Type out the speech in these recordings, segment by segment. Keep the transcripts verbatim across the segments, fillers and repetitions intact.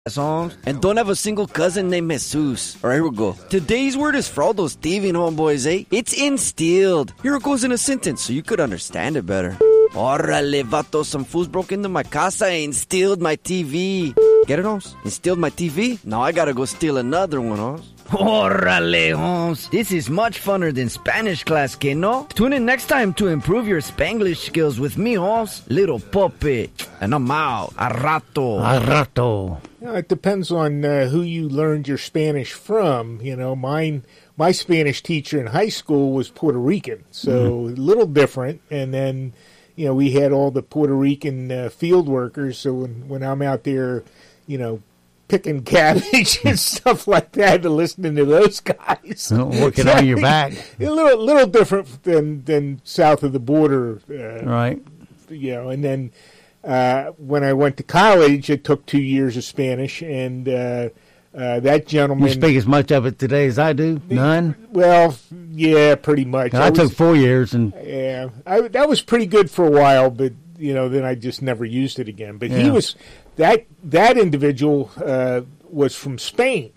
songs and don't have a single cousin named Jesus. Alright, here we go. Today's word is for all those thieving homeboys, eh? It's instilled. Here it goes in a sentence so you could understand it better. Órale, vato, some fools broke into my casa and instilled my T V. Get it, Holmes? Instilled my T V? Now I gotta go steal another one, Holmes. Órale, Holmes. This is much funner than Spanish class, que no? Tune in next time to improve your Spanglish skills with me, Holmes. Little puppet. And I'm out. A rato. A rato. You know, it depends on uh, who you learned your Spanish from. You know, mine, my Spanish teacher in high school was Puerto Rican, so mm-hmm. a little different. And then, you know, we had all the Puerto Rican uh, field workers, so when, when I'm out there, you know, picking cabbage and stuff like that, and listening to those guys. Working on your back. A little little different than, than south of the border. Uh, right. You know, and then uh, when I went to college, it took two years of Spanish, and uh, uh, that gentleman... You speak as much of it today as I do? None? Well, yeah, pretty much. I, I was, took four years. and Yeah, I, that was pretty good for a while, but, you know, then I just never used it again. But yeah. he was... That that individual uh, was from Spain,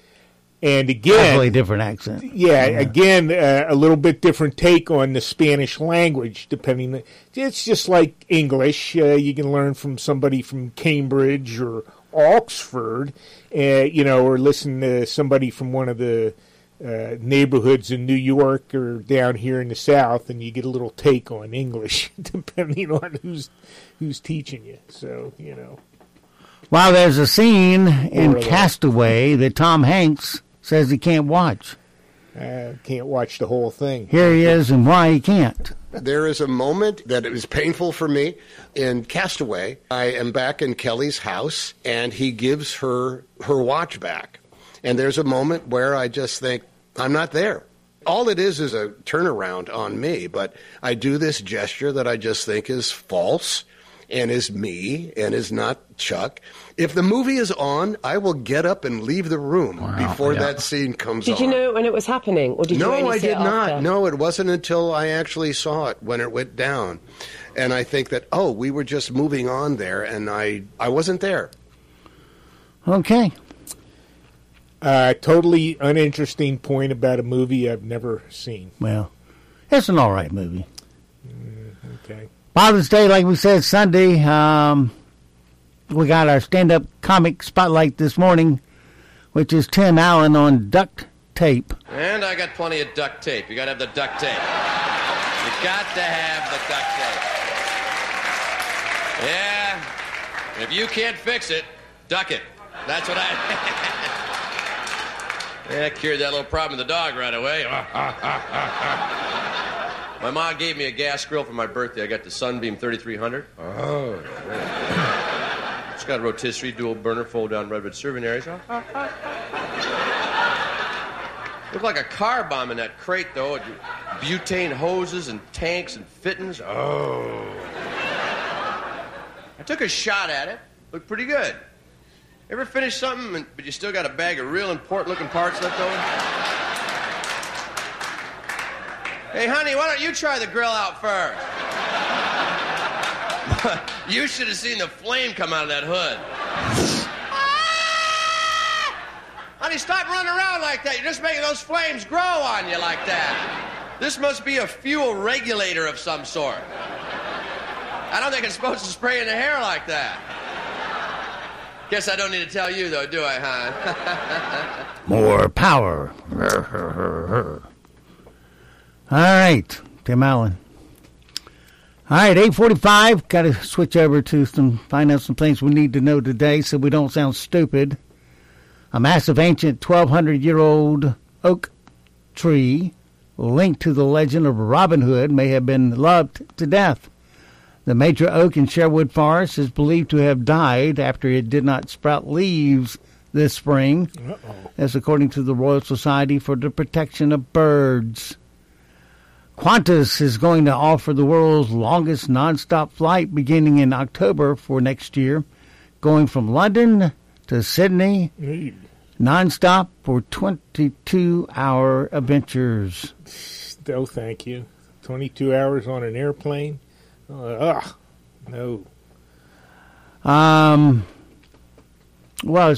and again, definitely different accent. Yeah, yeah. again, uh, a little bit different take on the Spanish language. Depending, it's just like English. Uh, you can learn from somebody from Cambridge or Oxford, uh, you know, or listen to somebody from one of the uh, neighborhoods in New York or down here in the South, and you get a little take on English, depending on who's who's teaching you. So, you know. Well, there's a scene in Castaway that Tom Hanks says he can't watch. Uh, can't watch the whole thing. Here he is and why he can't. There is a moment that it was painful for me in Castaway. I am back in Kelly's house, and he gives her her watch back. And there's a moment where I just think, I'm not there. All it is is a turnaround on me, but I do this gesture that I just think is false and is me and is not Chuck. If the movie is on, I will get up and leave the room wow, before yeah. that scene comes did on. Did you know when it was happening? Or did no, you only I see did it not. After? No, it wasn't until I actually saw it when it went down. And I think that, oh, we were just moving on there, and I, I wasn't there. Okay. Uh, totally uninteresting point about a movie I've never seen. Well, it's an all right movie. Mm, okay. Father's Day, like we said, Sunday. Um, we got our stand-up comic spotlight this morning, which is Tim Allen on duct tape. And I got plenty of duct tape. You got to have the duct tape. You got to have the duct tape. Yeah. If you can't fix it, duck it. That's what I... Yeah, I cured that little problem with the dog right away. My mom gave me a gas grill for my birthday. I got the Sunbeam thirty-three hundred. Oh, yeah. It's got a rotisserie, dual burner, fold down redwood serving areas. Looked like a car bomb in that crate, though. Butane hoses and tanks and fittings. Oh. I took a shot at it. Looked pretty good. Ever finish something, but you still got a bag of real important-looking parts left over? Hey, honey, why don't you try the grill out first? You should have seen the flame come out of that hood. Ah! Honey, stop running around like that. You're just making those flames grow on you like that. This must be a fuel regulator of some sort. I don't think it's supposed to spray in the hair like that. Guess I don't need to tell you, though, do I, hon? More power. All right, Tim Allen. All right, eight forty-five. Got to switch over to some, find out some things we need to know today so we don't sound stupid. A massive ancient twelve hundred year old oak tree linked to the legend of Robin Hood may have been loved to death. The major oak in Sherwood Forest is believed to have died after it did not sprout leaves this spring, Uh-oh. as according to the Royal Society for the Protection of Birds. Qantas is going to offer the world's longest nonstop flight beginning in October for next year, going from London to Sydney, mm. nonstop for twenty-two hour adventures. No, thank you. twenty-two hours on an airplane? Uh, ugh, no. Um, Well,